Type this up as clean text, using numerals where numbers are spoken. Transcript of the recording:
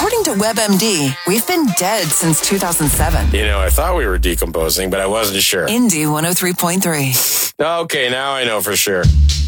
according to WebMD, we've been dead since 2007. You know, I thought we were decomposing, but I wasn't sure. Indy 103.3. Okay, now I know for sure.